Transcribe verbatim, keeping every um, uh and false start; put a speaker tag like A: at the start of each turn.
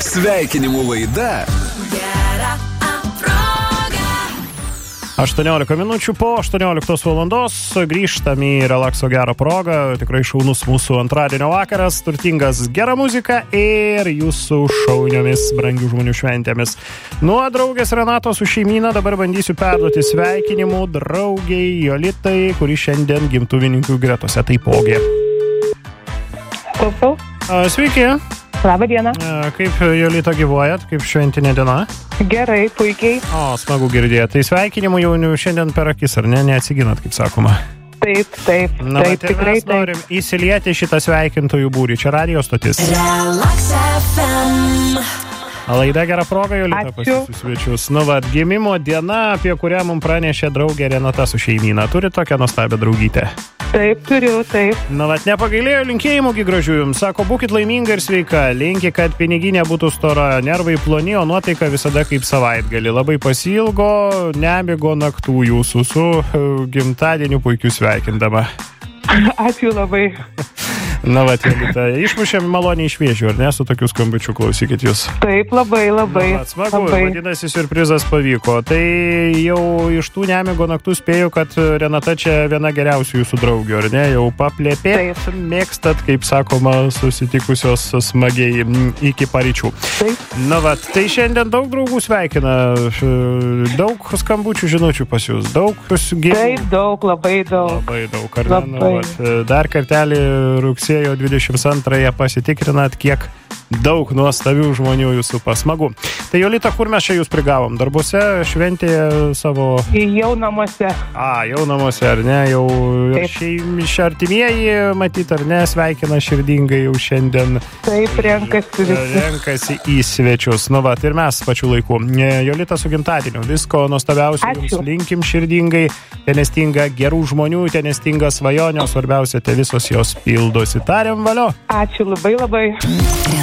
A: Sveikinimų laida.
B: aštuoniolika minučių po aštuonioliktos valandos grįžtam į relakso gerą progą. Tikrai šaunus mūsų antradienio vakaras, turtingas gera muzika ir jūsų šauniomis brangių žmonių šventėmis. Nuo draugės Renatos su šeimyna dabar bandysiu perduoti sveikinimų draugiai Jolitai, kuri šiandien gimtuvininkų gretose taipogi.
C: Klausau.
B: Sveiki.
C: Labą dieną.
B: Kaip Jolita gyvuojat, kaip šventinė diena?
C: Gerai, puikiai.
B: O, smagu girdėti. Tai sveikinimų jau šiandien per akis, ar ne? Neatsiginat, kaip sakoma.
C: Taip, taip,
B: Na,
C: taip,
B: tai
C: tikrai
B: mes norim įsilieti šitą sveikintojų būrį. Čia radijo stotis.
D: Relax F M.
B: Laida gera proga, Jolita, pas
C: Ačiū.
B: jūsų svečius. Nu, va, gimimo diena, apie kurią mums pranešė draugė Renata su šeimyna. Turi tokią nuostabią draugytę?
C: Taip, turiu, taip.
B: Na, vat nepagailėjo linkėjimų gražių jums. Sako, būkit laiminga ir sveika. Linki, kad piniginė būtų stora, nervai ploni, o nuotaika visada kaip savaitgalį. Labai pasilgo, nemigo naktų jūsų su uh, gimtadieniu puikiu sveikindama.
C: Ačiū labai.
B: Na, va, Jolita, išmušėm maloniai iš vėžių, ar ne, su tokiu skambučiu, klausykit jūs.
C: Taip, labai, labai.
B: Na, va, smagu,
C: labai.
B: vadinasi, siurprizas pavyko. Tai jau iš tų nemigo naktų spėju, kad Renata čia viena geriausių jūsų draugių, ar ne? Jau paplėpėt, mėgstat, kaip sakoma, susitikusios smagiai iki paryčių.
C: Taip.
B: Na, va, tai šiandien daug draugų sveikina, daug skambučių žinučių pas jūs, daug gimų.
C: Taip, daug, labai daug.
B: Labai daug, ar ne? Na,
C: Labai.
B: va, dar kartelį rugsėjo dvidešimt antrąją pasitikrinat, kiek daug nuostabių žmonių jūsų pasmagu. Tai Jolita, kur mes čia jūs prigavom? Darbuose, šventėje savo...
C: Jau namuose.
B: A, jau namuose, ar ne? Jau ir šeim, artimieji, matyt, ar ne, sveikina širdingai jau šiandien.
C: Taip, renkasi visi.
B: Renkasi į svečius. Nu, va, ir mes pačiu laiku. Jolita su gimtadieniu. Visko nuostabiausio
C: Ačiū.
B: jums linkim širdingai. Tenestinga gerų žmonių, tenestinga svajonė, svarbiausia, te visos jos pildosi. Tariam valio.
C: Ačiū labai, labai.